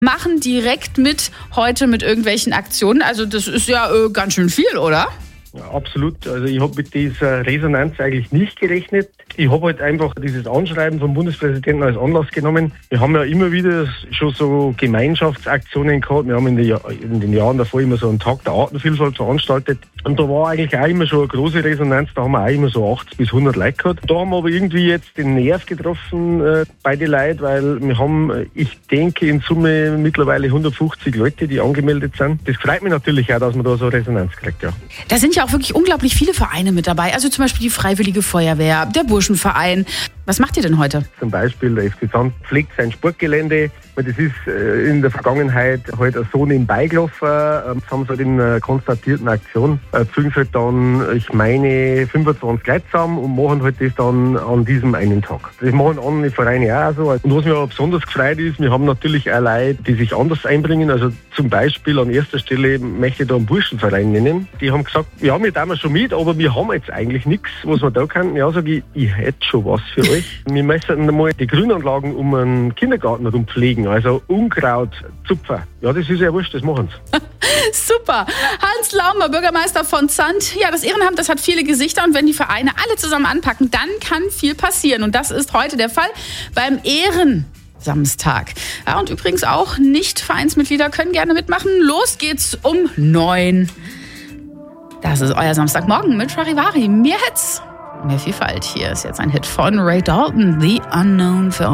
machen direkt mit heute mit irgendwelchen Aktionen. Also das ist ja ganz schön viel, oder? Ja, absolut. Also ich habe mit dieser Resonanz eigentlich nicht gerechnet. Ich habe halt einfach dieses Anschreiben vom Bundespräsidenten als Anlass genommen. Wir haben ja immer wieder schon so Gemeinschaftsaktionen gehabt. Wir haben in den Jahren davor immer so einen Tag der Artenvielfalt veranstaltet. Und da war eigentlich auch immer schon eine große Resonanz. Da haben wir auch immer so 80 bis 100 Leute gehabt. Da haben wir aber irgendwie jetzt den Nerv getroffen bei den Leuten, weil wir haben, ich denke, in Summe mittlerweile 150 Leute, die angemeldet sind. Das freut mich natürlich auch, dass man da so Resonanz kriegt, ja. Da sind ja auch wirklich unglaublich viele Vereine mit dabei. Also zum Beispiel die Freiwillige Feuerwehr, der Burschenverein. Was macht ihr denn heute? Zum Beispiel der FC Sand pflegt sein Sportgelände. Das ist in der Vergangenheit halt so nebenbei gelaufen. Das haben sie halt in einer konstatierten Aktion. Fügen sie halt dann, ich meine, 25 Leute zusammen und machen halt das dann an diesem einen Tag. Das machen andere Vereine auch so. Und was mir aber besonders gefreut ist, wir haben natürlich auch Leute, die sich anders einbringen. Also zum Beispiel an erster Stelle möchte ich da einen Burschenverein nennen. Die haben gesagt, ja, wir tun schon mit, aber wir haben jetzt eigentlich nichts, was wir da können. Ja, sage ich hätte schon was für euch. Wir müssen mal die Grünanlagen um einen Kindergarten herum pflegen, also Unkraut zupfen. Ja, das ist ja wurscht, das machen sie. Super. Hans Laumer, Bürgermeister von Zand. Ja, das Ehrenamt, das hat viele Gesichter und wenn die Vereine alle zusammen anpacken, dann kann viel passieren. Und das ist heute der Fall beim Ehrensamstag. Ja, und übrigens auch Nicht-Vereinsmitglieder können gerne mitmachen. Los geht's um 9. Das ist euer Samstagmorgen mit Charivari. Mehr Hits, mehr Vielfalt. Hier ist jetzt ein Hit von Ray Dalton, The Unknown für